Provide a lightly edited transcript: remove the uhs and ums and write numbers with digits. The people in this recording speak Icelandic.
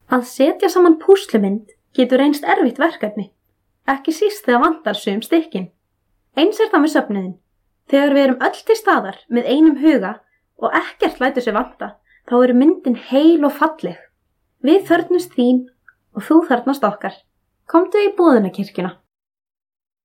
Að setja saman púslumynd getur reynst erfitt verkefni, ekki síst þegar vantar sum stykkin. Eins það með söfnuðinn. Þegar við erum öll til staðar með einum huga og ekkert lætur sig vanta, þá myndin heil og falleg. Við þörfnumst þín og þú þarfnast okkar. Komdu í Boðunarkirkjuna.